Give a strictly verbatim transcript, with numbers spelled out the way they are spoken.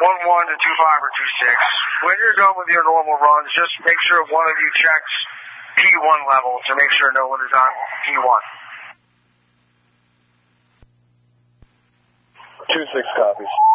one one to two five or two six. When you're done with your normal runs, just make sure one of you checks P one level to make sure no one is on P one. two six copies.